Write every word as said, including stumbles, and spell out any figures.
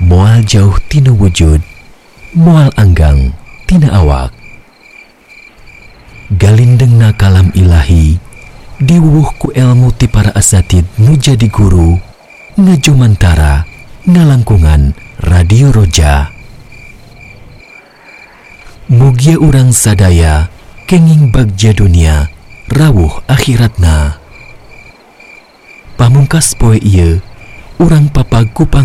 moal jauh tina wujud, moal anggang tina awak. Galindengna kalam ilahi diwuh ku ilmu ti para asatid nu jadi guru ngajumantara ngalangkungan Radio Roja. Mugia urang sadaya kenging bagja dunia rawuh akhiratna. Pamungkas poe ieu urang papagupang